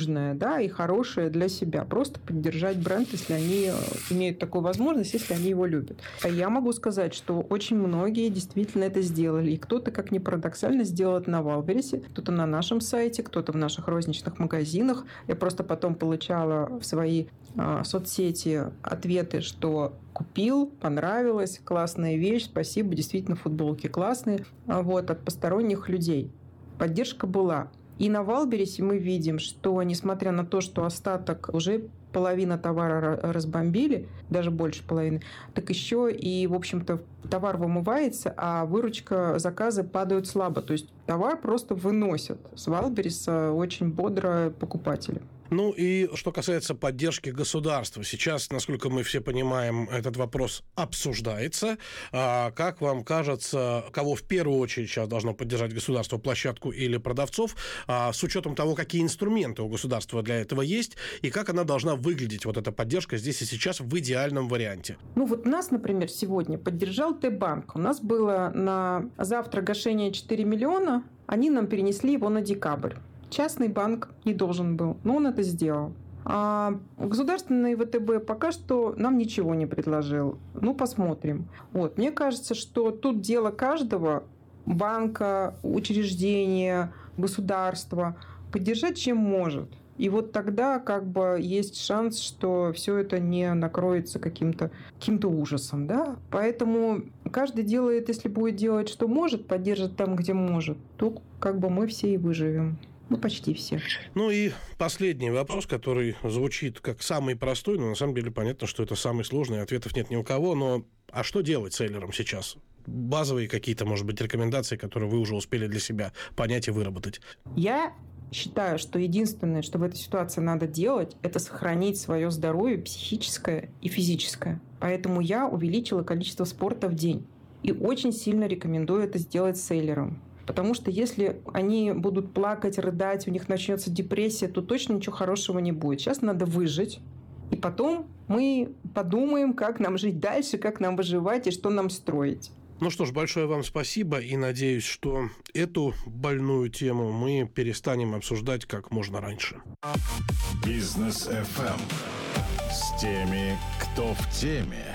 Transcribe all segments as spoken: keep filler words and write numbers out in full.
нужное, да, и хорошее для себя. Просто поддержать бренд, если они имеют такую возможность, если они его любят. А я могу сказать, что очень многие действительно это сделали. И кто-то, как ни парадоксально, сделал это на Вайлдберрисе, кто-то на нашем сайте, кто-то в наших розничных магазинах. Я просто потом получала в свои а, соцсети ответы, что купил, понравилось, классная вещь, спасибо, действительно, футболки классные, вот, от посторонних людей. Поддержка была. И на Вайлдберрисе мы видим, что, несмотря на то, что остаток уже половина товара разбомбили, даже больше половины, так еще и, в общем-то, товар вымывается, а выручка, заказы падают слабо. То есть товар просто выносят с Вайлдберриса очень бодро покупатели. Ну и что касается поддержки государства, сейчас, насколько мы все понимаем, этот вопрос обсуждается. А как вам кажется, кого в первую очередь сейчас должно поддержать государство, площадку или продавцов, а с учетом того, какие инструменты у государства для этого есть, и как она должна выглядеть, вот эта поддержка здесь и сейчас в идеальном варианте? Ну вот нас, например, сегодня поддержал Т-банк. У нас было на завтра гашение четыре миллиона, они нам перенесли его на декабрь. Частный банк не должен был, но он это сделал. А государственный ВТБ пока что нам ничего не предложил. Ну, посмотрим. Вот. Мне кажется, что тут дело каждого банка, учреждения, государства поддержать чем может. И вот тогда как бы есть шанс, что все это не накроется каким-то, каким-то ужасом. Да? Поэтому каждый делает, если будет делать, что может, поддержит там, где может, то как бы мы все и выживем. Ну, почти все. Ну и последний вопрос, который звучит как самый простой, но на самом деле понятно, что это самый сложный, ответов нет ни у кого, но а что делать селлерам сейчас? Базовые какие-то, может быть, рекомендации, которые вы уже успели для себя понять и выработать? Я считаю, что единственное, что в этой ситуации надо делать, это сохранить свое здоровье психическое и физическое. Поэтому я увеличила количество спорта в день. И очень сильно рекомендую это сделать селлерам. Потому что если они будут плакать, рыдать, у них начнется депрессия, то точно ничего хорошего не будет. Сейчас надо выжить. И потом мы подумаем, как нам жить дальше, как нам выживать и что нам строить. Ну что ж, большое вам спасибо. И надеюсь, что эту больную тему мы перестанем обсуждать как можно раньше. Бизнес эф эм с теми, кто в теме.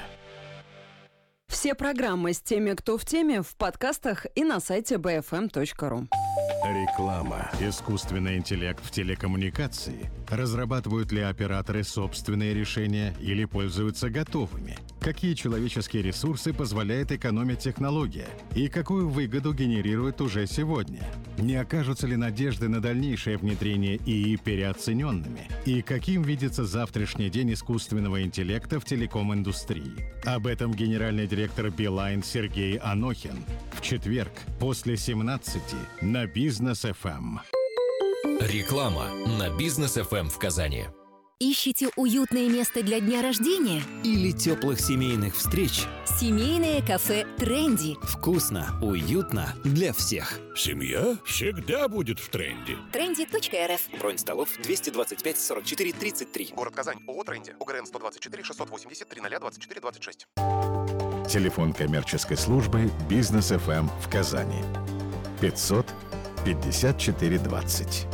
Все программы с теми, кто в теме, в подкастах и на сайте би эф эм точка ру. Реклама. Искусственный интеллект в телекоммуникации. Разрабатывают ли операторы собственные решения или пользуются готовыми? Какие человеческие ресурсы позволяет экономить технология? И какую выгоду генерирует уже сегодня? Не окажутся ли надежды на дальнейшее внедрение ИИ переоцененными? И каким видится завтрашний день искусственного интеллекта в телеком-индустрии? Об этом генеральный директор Билайн Сергей Анохин в четверг после семнадцати на Бизнес эф эм. Реклама на Бизнес эф эм в Казани. Ищете уютное место для дня рождения? Или теплых семейных встреч? Семейное кафе «Тренди». Вкусно, уютно для всех. Семья всегда будет в тренде. тренди точка эр эф. Бронь столов двести двадцать пять сорок четыре тридцать три. Город Казань. ООО «Тренди». ОГРН сто двадцать четыре шестьсот восемьдесят тридцать двадцать четыре двадцать шесть. Телефон коммерческой службы Бизнес эф эм в Казани. пятьсот пятьдесят четыре двадцать.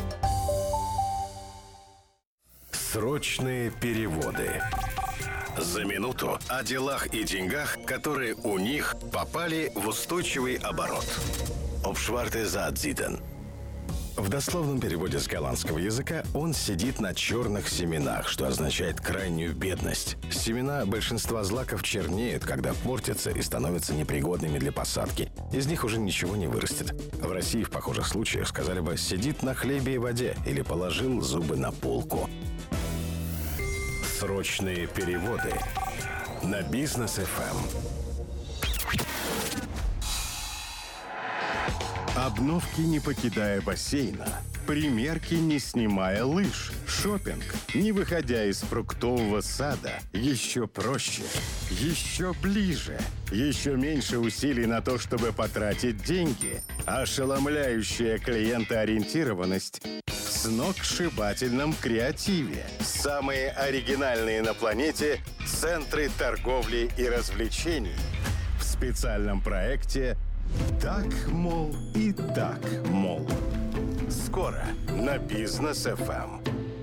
Срочные переводы. За минуту о делах и деньгах, которые у них попали в устойчивый оборот. Обшварте задзиден. В дословном переводе с голландского языка он сидит на черных семенах, что означает крайнюю бедность. Семена большинства злаков чернеют, когда портятся и становятся непригодными для посадки. Из них уже ничего не вырастет. В России в похожих случаях сказали бы «сидит на хлебе и воде» или «положил зубы на полку». Срочные переводы на Бизнес эф эм. Обновки, не покидая бассейна. Примерки, не снимая лыж. Шопинг, не выходя из фруктового сада. Еще проще, еще ближе. Еще меньше усилий на то, чтобы потратить деньги. Ошеломляющая клиентоориентированность в сногсшибательном креативе. Самые оригинальные на планете центры торговли и развлечений. В специальном проекте «Так, мол, и так, мол». Скоро на Бизнес эф эм.